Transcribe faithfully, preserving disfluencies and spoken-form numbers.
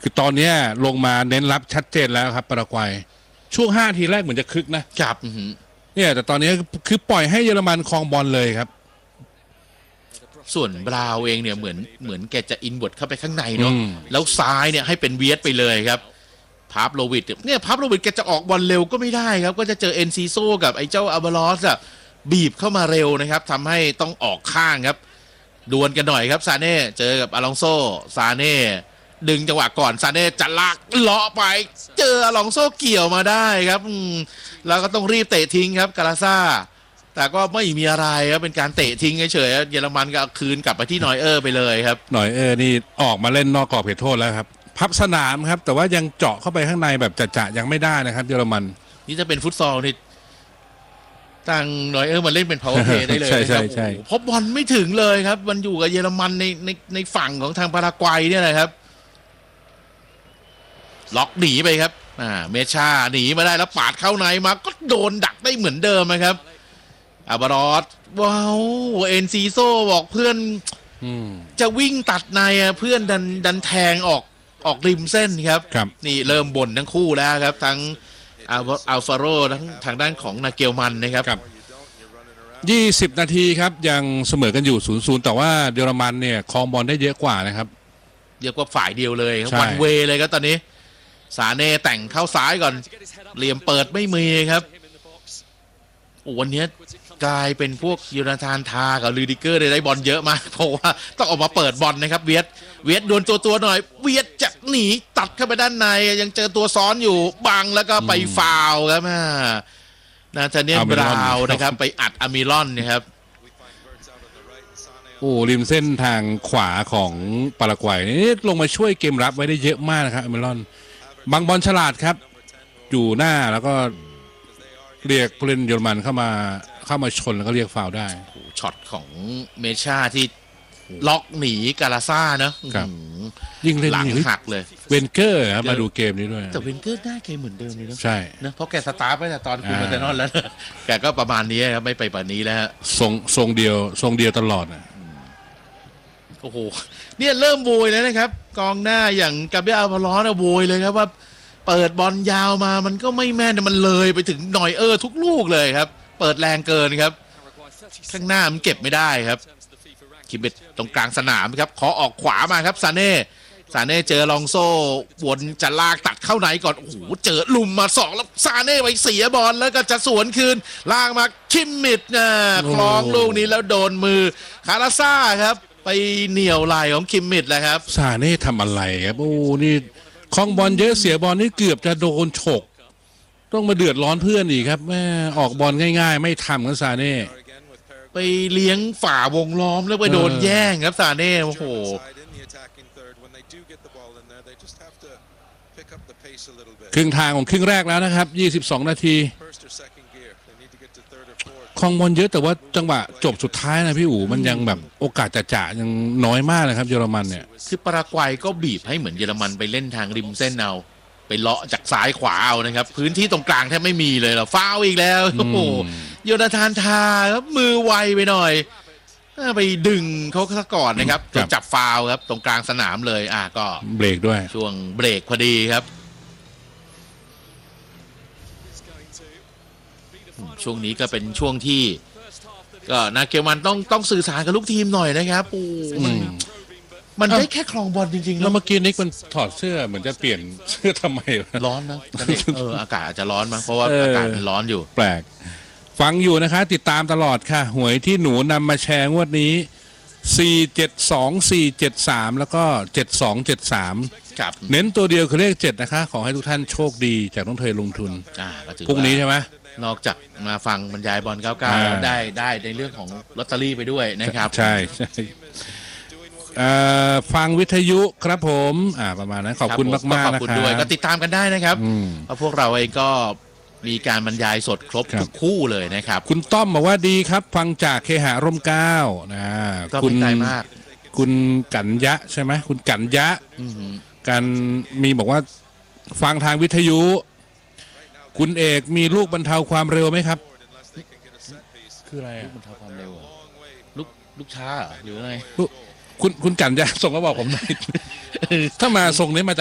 คือตอนนี้ลงมาเน้นรับชัดเจนแล้วครับปารากวัยช่วงห้าทีแรกเหมือนจะคึกนะครับเนี่ยแต่ตอนนี้คือปล่อยให้เยอรมันครองบอลเลยครับส่วนบราวเองเนี่ยเหมือนเหมือนแกจะอินบดเข้าไปข้างในเนาะแล้วซ้ายเนี่ยให้เป็นเวียดไปเลยครับพาร์ฟโลวิดเนี่ยพาร์ฟโลวิดแกจะออกบอลเร็วก็ไม่ได้ครับก็จะเจอเอ็นซีโซกับไอ้เจ้าอาบาลอสอะบีบเข้ามาเร็วนะครับทำให้ต้องออกข้างครับดวลกันหน่อยครับซาเน่เจอกับอลองโซซาเน่ดึงจังหวะก่อนซาเน่จะลากเลาะไปเจออลองโซเกี่ยวมาได้ครับแล้วก็ต้องรีบเตะทิ้งครับกาลาซ่าแต่ก็ไม่มีอะไรครับเป็นการเตะทิ้งเฉยๆเยอรมันก็คืนกลับไปที่นอยเออร์ไปเลยครับนอยเออร์นี่ออกมาเล่นนอกกรอบเขตโทษแล้วครับพับสนามครับแต่ว่ายังเจาะเข้าไปข้างในแบบจะๆยังไม่ได้นะครับเยอรมันนี่จะเป็นฟุตซอลนี่ตั้งนอยเออร์มาเล่นเป็น power play ได้เลยนะครับเพราะบอลไม่ถึงเลยครับมันอยู่กับเยอรมันในในในฝั่งของทางปารากวัยเนี่ยแหละครับล็อกหนีไปครับอ่าเมชาหนีมาได้แล้วปาดเข้าในมาก็โดนดักได้เหมือนเดิมนะครับอาบารอสว้าวเอ็นซีโซบอกเพื่อนจะวิ่งตัดในเพื่อนดันดันแทงออกออกริมเส้นครับนี่เริ่มบ่นทั้งคู่แล้วครับทั้งอัลฟาโรทั้งทางด้านของนาเกลมันนะครับยี่สิบนาทีครับยังเสมอกันอยู่ ศูนย์ศูนย์ แต่ว่าเยอรมันเนี่ยครองบอลได้เยอะกว่านะครับเยอะกว่าฝ่ายเดียวเลยวันเวเลยครับตอนนี้ซาเน่แต่งเข้าซ้ายก่อนเหลี่ยมเปิดไม่มีครับวันนี้กลายเป็นพวกยูนาธานทากับลูดิเกอร์ได้บอลเยอะมากเพราะว่าต้องออกมาเปิดบอลนะครับเวียดเวียดดวลตัวตัวหน่อยเวียดจะหนีตัดเข้าไปด้านในยังเจอตัวซ้อนอยู่บังแล้วก็ไปฟาวครับนาธาเนียลบราวน์นะครับไปอัดอามิรอนนะครับโอ้ริมเส้นทางขวาของปารากวัยนี่ลงมาช่วยเกมรับไว้ได้เยอะมากนะครับอามิรอนบังบอลฉลาดครับอยู่หน้าแล้วก็เรียกผู้เล่นเยอรมันเข้ามาเข้ามาชนแล้วก็เรียกฟาวได้ช็อตของเมชาที่ล็อกหนีกาลาซ่าเนอะยิ่งเล่นหลังหักเลยเวนเกอร์ครับมาดูเกมนี้ด้วยแต่เวนเกอร์หน้าเกมเหมือนเดิมเลยเนาะใช่นะเพราะแกสตาร์ทไปแต่ตอนคุมมาแต่นอนแล้วแกก็ประมาณนี้ครับไม่ไปป่านนี้แล้วทรงทรงเดียวทรงเดียวตลอดนะโอ้โหเนี่ยเริ่มโวยแล้วนะครับกองหน้าอย่างกาเบรียล อัลวาโรสโวยเลยครับว่าเปิดบอลยาวมามันก็ไม่แม่นมันเลยไปถึงนอยเออร์ทุกลูกเลยครับเปิดแรงเกินครับข้างหน้ามันเก็บไม่ได้ครับคิมเบตตรงกลางสนามครับขอออกขวามาครับซาเน่ซาเน่เจอลองโซ่วนจะลากตัดเข้าไหนก่อนโอ้โหเจอลุมมาสองแล้วซาเน่ไปเสียบอลแล้วก็จะสวนคืนลากมาคิมมิดนะคล้องลูกนี้แล้วโดนมือคาราซ่าครับไปเหนี่ยวไหล่ของคิมมิดแล้วครับซาเน่ทำอะไรครับโอ้นี่คล้องบอลเยอะเสียบอลนี่เกือบจะโดนฉกต้องมาเดือดร้อนเพื่อนอีกครับแม่ออกบอลง่ายๆไม่ทำกันซาเน่ไปเลี้ยงฝ่าวงล้อมแล้วไปโดนแย่งครับซาเน่โอ้โหครึ่งทางของครึ่งแรกแล้วนะครับยี่สิบสองนาทีคลองบอลเยอะแต่ว่าจังหวะจบสุดท้ายนะพี่อู๋มันยังแบบโอกาสจะจ่ายังน้อยมากนะครับเยอรมันเนี่ยคือปารากวัยก็บีบให้เหมือนเยอรมันไปเล่นทางริมเส้นเอาไปเลาะจากซ้ายขวาเอานะครับพื้นที่ตรงกลางแทบไม่มีเลยหรอฟาวอีกแล้วโอ้โหโยนาธานทาครับมือไวไปหน่อยไปดึงเขาซะก่อนนะครับจนจับฟาวครับตรงกลางสนามเลยอ่ะก็เบรกด้วยช่วงเบรกพอดีครับช่วงนี้ก็เป็นช่วงที่ก็นาเกลมันต้องต้องสื่อสารกับลูกทีมหน่อยนะครับปูมันมันได้แค่คลองบอลจริงๆแล้วเมื่อกี้นิกมันถอดเสื้อเหมือนจะเปลี่ยนเสื้อทำไมร้อนนะเอออากาศอาจจะร้อนมั้งเพราะว่าอากาศมันร้อนอยู่แปลกฟังอยู่นะคะติดตามตลอดค่ะหวยที่หนูนำมาแชร์งวดนี้สี่ เจ็ด สอง สี่ เจ็ด สามแล้วก็เจ็ด สอง เจ็ด สามครับเน้นตัวเดียวคือเลขเจ็ดนะคะขอให้ทุกท่านโชคดีจากน้องเทยลงทุนอ่าพรุ่งนี้ใช่ไหมนอกจากมาฟังบรรยายบอลเก้าเก้าได้ได้ในเรื่องของลอตเตอรี่ไปด้วยนะครับใช่ใช่ฟังวิทยุครับผมอ่าประมาณนั้นขอบคุณมากมากนะครับขอบคุณด้วยก็ติดตามกันได้นะครับเพราะพวกเราเองก็มีการบรรยายสดครบทุกคู่เลยนะครับคุณต้อมบอกว่าดีครับฟังจากเคหะร่มเกล้านะคุณใจมากคุณกัญญะใช่ไหมคุณกัญญะการมีบอกว่าฟังทางวิทยุคุณเอกมีลูกบรรเทาความเร็วไหมครับคืออะไรลูกบรรเทาความเร็วลูกลูกช้าหรืออะไรคุณคุณกัญญะส่งมาบอกผมหน่อยถ้ามาส่งนี้มา